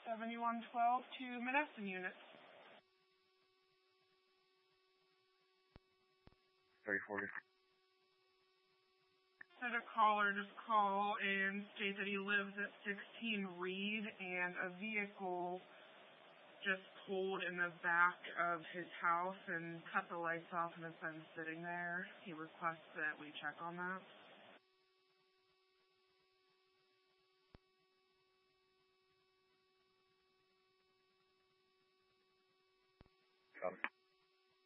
7112 to Menneson units. 3040. Had a caller just call and state that he lives at 16 Reed and a vehicle just pulled in the back of his house and cut the lights off and has been sitting there. He requests that we check on that.